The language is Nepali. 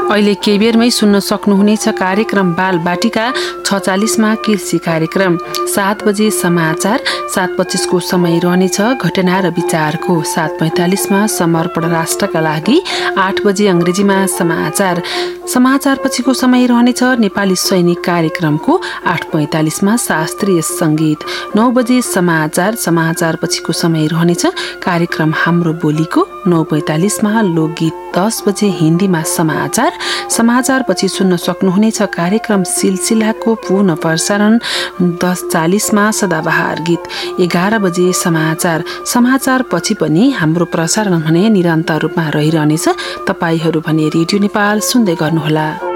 अहिले केही बेरमै सुन्न सक्नुहुनेछ कार्यक्रम बाल बाटिका। 46मा कृषि कार्यक्रम, 7 बजे समाचार, 7:25 को समय रहनेछ घटना र विचारको, 7:45मा समर्पण राष्ट्रका लागि, 8 बजे अंग्रेजीमा समाचार, समाचार पछिको समय रहनेछ नेपाली सैनिक कार्यक्रमको, 8:45मा शास्त्रीय संगीत, 9 बजे समाचार, समाचार पछिको समय रहनेछ कार्यक्रम हाम्रो बोलीको, 9:45मा लोकगीत, 10 बजे हिन्दीमा समाचार, समाचार पछि सुन्न सक्नुहुनेछ कार्यक्रम सिलसिलाको पुनः प्रसारण, 10:40मा सदाबहार गीत, 11 बजे समाचार, समाचार पछि पनि हाम्रो प्रसारण भने निरन्तर रूपमा रहिरहनेछ। तपाईहरू भने रेडियो नेपाल सुन्दै गर्नुहोला।